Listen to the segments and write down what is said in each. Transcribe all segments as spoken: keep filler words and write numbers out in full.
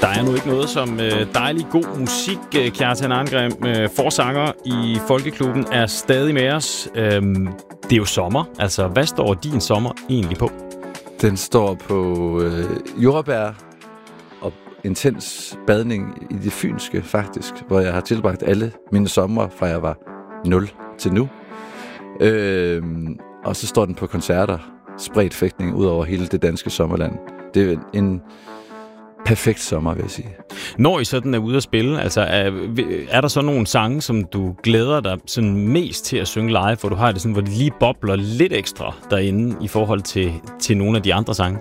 Der er nu ikke noget som øh, dejlig god musik. Kjartan Arngrim, øh, forsanger i Folkeklubben, er stadig med os. Øhm, det er jo sommer. Altså, hvad står din sommer egentlig på? Den står på øh, jordbær og intens badning i det fynske, faktisk, hvor jeg har tilbragt alle mine sommer, fra jeg var nul til nu. Øh, og så står den på koncerter, spredt fægtning ud over hele det danske sommerland. Det er en perfekt sommer, vil jeg sige. Når I sådan er ude at spille, altså er, er der så nogle sange, som du glæder dig sådan mest til at synge live, hvor du har det sådan, hvor det lige bobler lidt ekstra derinde i forhold til, til nogle af de andre sange?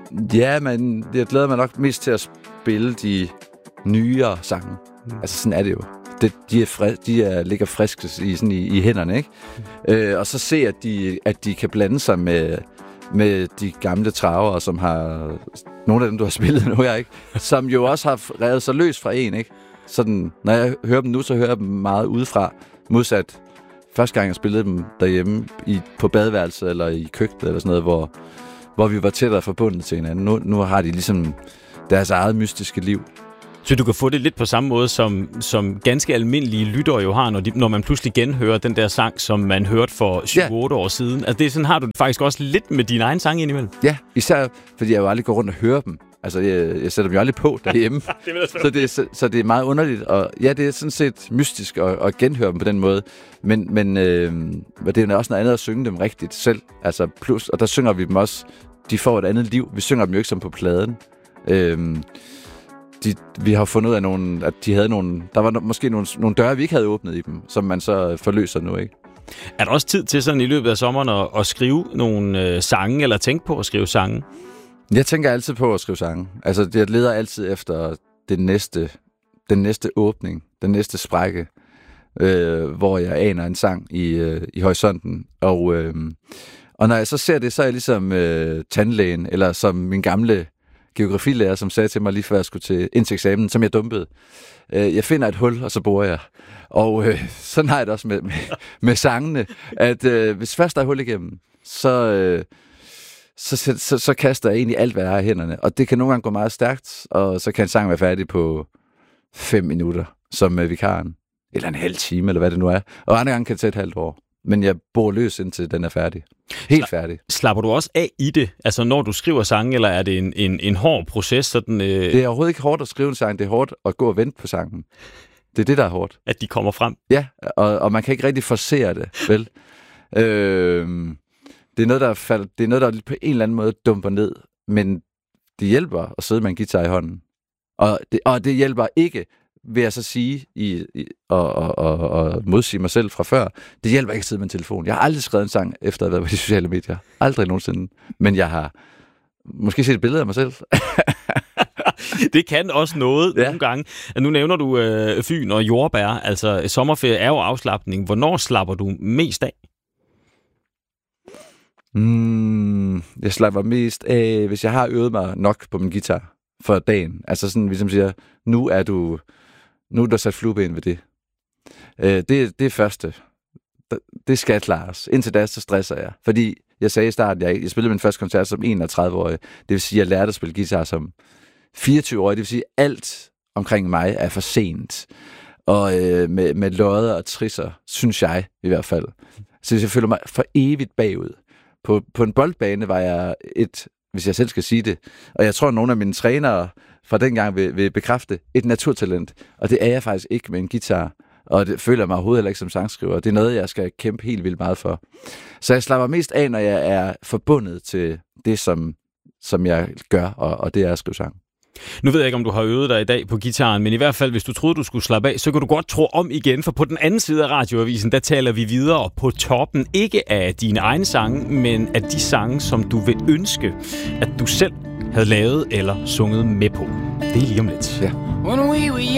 Ja, men jeg glæder mig nok mest til at spille de nyere sange. Mm. Altså sådan er det jo. Det, de er, fri, de er ligger friske i, sådan i, i hænderne, ikke? Mm. Øh, og så se, at de, at de kan blande sig med, med de gamle travere, som har... Nogle af dem, du har spillet nu, jeg ikke? Som jo også har revet sig løs fra en, ikke? Sådan, når jeg hører dem nu, så hører jeg dem meget udefra. Modsat første gang, jeg spillede dem derhjemme i, på badeværelset eller i køkkenet eller sådan noget, hvor, hvor vi var tættere forbundet til hinanden. Nu, nu har de ligesom deres eget mystiske liv. Så du kan få det lidt på samme måde, som, som ganske almindelige lyttere jo har, når, de, når man pludselig genhører den der sang, som man hørte for syv otte år siden. Altså det er sådan, har du det faktisk også lidt med din egen sang indimellem? Ja, især fordi jeg jo aldrig går rundt og hører dem. Altså, jeg, jeg sætter dem jo aldrig på derhjemme. det så, det er, så, så det er meget underligt. Og ja, det er sådan set mystisk at, at genhøre dem på den måde. Men, men øh, det er jo også noget andet at synge dem rigtigt selv. Altså plus, og der synger vi dem også. De får et andet liv. Vi synger dem jo ikke som på pladen. Øh, De, vi har fundet ud af, nogle, at de havde nogle... Der var no, måske nogle, nogle døre, vi ikke havde åbnet i dem, som man så forløser nu, ikke? Er der også tid til sådan i løbet af sommeren at, at skrive nogle øh, sange, eller tænke på at skrive sange? Jeg tænker altid på at skrive sange. Altså, jeg leder altid efter den næste, den næste åbning, den næste sprække, øh, hvor jeg aner en sang i, øh, i horisonten. Og, øh, og når jeg så ser det, så er jeg ligesom øh, tandlægen, eller som min gamle geografilærer, som sagde til mig lige før jeg skulle til ind til eksamen, som jeg dumpede. Øh, jeg finder et hul, og så borer jeg. Og øh, sådan har jeg det også med, med, med sangene, at øh, hvis først der er hul igennem, så, øh, så, så, så, så kaster jeg egentlig alt, hvad jeg har i hænderne. Og det kan nogle gange gå meget stærkt, og så kan en sang være færdig på fem minutter, som øh, vikaren. Eller en halv time, eller hvad det nu er. Og andre gange kan det tage et halvt år. Men jeg bor løs, indtil den er færdig. Helt Sla- færdig. Slapper du også af i det? Altså når du skriver sange, eller er det en, en, en hård proces? Sådan, øh... Det er overhovedet ikke hårdt at skrive en sang. Det er hårdt at gå og vente på sangen. Det er det, der er hårdt. At de kommer frem? Ja, og, og man kan ikke rigtig forcere det, vel? øh, det, er noget, der falder, det er noget, der på en eller anden måde dumper ned. Men det hjælper at sidde med en guitar i hånden. Og det, og det hjælper ikke, vil jeg så sige, i, i, og, og, og, og modsige mig selv fra før, det hjælper ikke at sidde med en telefon. Jeg har aldrig skrevet en sang, efter at have været på de sociale medier. Aldrig nogensinde. Men jeg har måske set et billede af mig selv. Det kan også noget ja. nogle gange. Nu nævner du øh, Fyn og jordbær. Altså, sommerferie er jo afslapning. Hvornår slapper du mest af? Mm, jeg slapper mest af, hvis jeg har øvet mig nok på min guitar for dagen. Altså sådan, hvis jeg siger, nu er du, nu er der sat flueben ved det. Øh, det, det er første. Det skal klares. Indtil da, så stresser jeg. Fordi jeg sagde i starten, jeg, jeg spillede min første koncert som enogtredive-årig. Det vil sige, at jeg lærte at spille guitar som fireogtyve-årig. Det vil sige, at alt omkring mig er for sent. Og øh, med, med lodder og trisser, synes jeg i hvert fald. Så jeg føler mig for evigt bagud. På, på en boldbane var jeg et, hvis jeg selv skal sige det, og jeg tror, at nogle af mine trænere fra dengang vil, vil bekræfte, et naturtalent. Og det er jeg faktisk ikke med en guitar. Og det føler jeg mig overhovedet heller ikke som sangskriver. Det er noget, jeg skal kæmpe helt vildt meget for. Så jeg slapper mest af, når jeg er forbundet til det, som, som jeg gør, og, og det er at skrive sang. Nu ved jeg ikke, om du har øvet dig i dag på gitaren, men i hvert fald, hvis du troede, du skulle slappe af, så kan du godt tro om igen, for på den anden side af radioavisen, der taler vi videre på toppen, ikke af dine egne sange, men af de sange, som du vil ønske, at du selv havde lavet eller sunget med på. Det er lige om lidt. Ja.